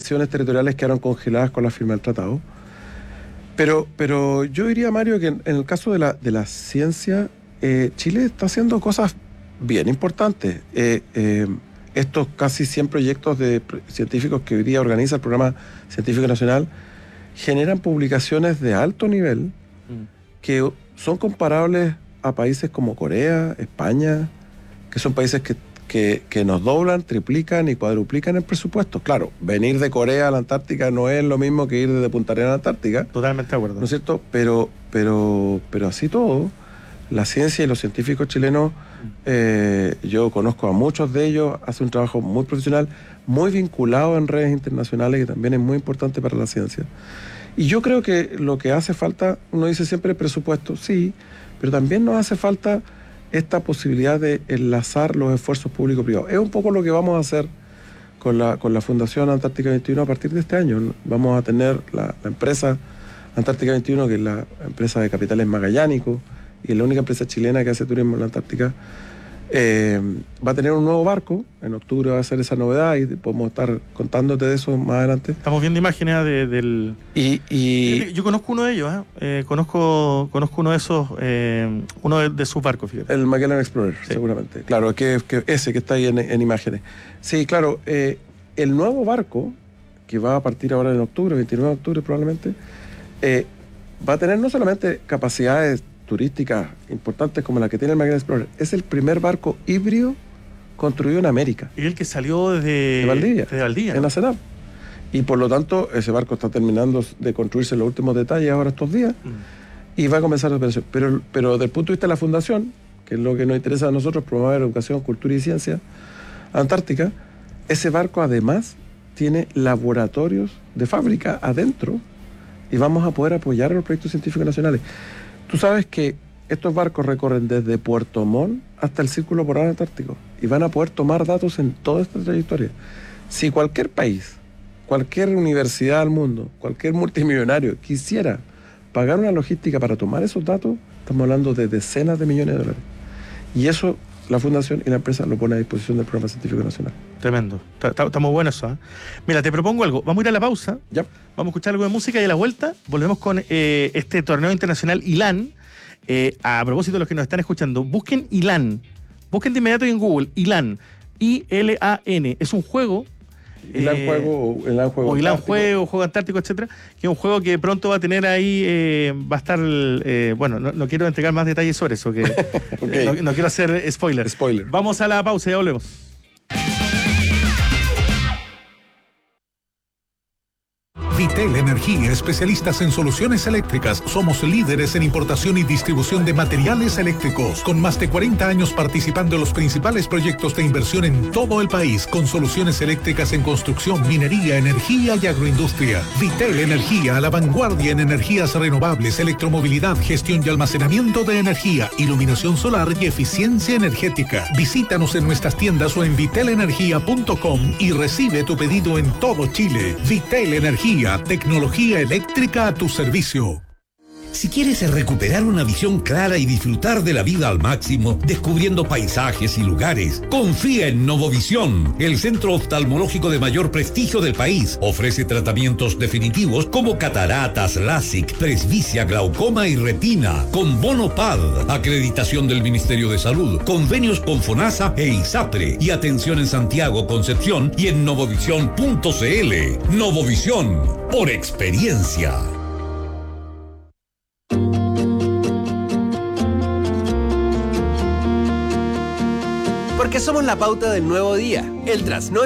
expansiones territoriales quedaron congeladas con la firma del tratado. Pero yo diría, Mario, que en el caso de la ciencia, Chile está haciendo cosas bien importantes. Estos casi 100 proyectos de científicos que hoy día organiza el Programa Científico Nacional generan publicaciones de alto nivel que son comparables a países como Corea, España, que son países que nos doblan, triplican y cuadruplican el presupuesto. Claro, venir de Corea a la Antártica no es lo mismo que ir desde Punta Arenas a la Antártica. Totalmente de acuerdo. ¿No es cierto? Pero así todo, la ciencia y los científicos chilenos, yo conozco a muchos de ellos, hacen un trabajo muy profesional, muy vinculado en redes internacionales, que también es muy importante para la ciencia. Y yo creo que lo que hace falta, uno dice siempre presupuesto, sí, pero también nos hace falta esta posibilidad de enlazar los esfuerzos público-privados. Es un poco lo que vamos a hacer con la Fundación Antártica 21 a partir de este año. Vamos a tener la empresa Antártica 21, que es la empresa de capitales magallánicos y es la única empresa chilena que hace turismo en la Antártica. Va a tener un nuevo barco, en octubre va a ser esa novedad y podemos estar contándote de eso más adelante. Estamos viendo imágenes del... Yo conozco uno de ellos, conozco uno de esos, uno de sus barcos, fíjate. El Magellan Explorer, sí. Seguramente. Claro, que ese que está ahí en imágenes. Sí, claro, el nuevo barco, que va a partir ahora en octubre, 29 de octubre probablemente, va a tener no solamente capacidades turísticas importantes como la que tiene el Magellan Explorer, es el primer barco híbrido construido en América. Y el que salió de Valdivia, en la CENAP. Y por lo tanto, ese barco está terminando de construirse los últimos detalles ahora estos días y va a comenzar la operación. Pero desde el punto de vista de la Fundación, que es lo que nos interesa a nosotros, promover educación, cultura y ciencia antártica, ese barco además tiene laboratorios de fábrica adentro y vamos a poder apoyar a los proyectos científicos nacionales. Tú sabes que estos barcos recorren desde Puerto Montt hasta el Círculo Polar Antártico y van a poder tomar datos en toda esta trayectoria. Si cualquier país, cualquier universidad del mundo, cualquier multimillonario quisiera pagar una logística para tomar esos datos, estamos hablando de decenas de millones de dólares. Y eso la Fundación y la empresa lo pone a disposición del Programa Científico Nacional. Tremendo. Está muy bueno eso. Mira, te propongo algo. Vamos a ir a la pausa. Ya. Vamos a escuchar algo de música y a la vuelta volvemos con este torneo internacional ILAN. A propósito de los que nos están escuchando, busquen ILAN. Busquen de inmediato en Google ILAN. ILAN. Es un juego. ILAN Juego Antártico, etcétera, que es un juego que pronto va a tener ahí, va a estar, bueno, no quiero entregar más detalles sobre eso, que okay. no quiero hacer spoiler. Vamos a la pausa y ya volvemos. Vitel Energía, especialistas en soluciones eléctricas. Somos líderes en importación y distribución de materiales eléctricos, con más de 40 años participando en los principales proyectos de inversión en todo el país, con soluciones eléctricas en construcción, minería, energía y agroindustria. Vitel Energía, a la vanguardia en energías renovables, electromovilidad, gestión y almacenamiento de energía, iluminación solar y eficiencia energética. Visítanos en nuestras tiendas o en vitelenergia.com y recibe tu pedido en todo Chile. Vitel Energía, tecnología eléctrica a tu servicio. Si quieres recuperar una visión clara y disfrutar de la vida al máximo, descubriendo paisajes y lugares, confía en Novovisión, el centro oftalmológico de mayor prestigio del país. Ofrece tratamientos definitivos como cataratas, LASIK, presbicia, glaucoma y retina, con bono PAD, acreditación del Ministerio de Salud, convenios con FONASA e ISAPRE, y atención en Santiago, Concepción y en novovisión.cl. Novovisión, por experiencia. Porque somos la pauta del nuevo día, el trasnoche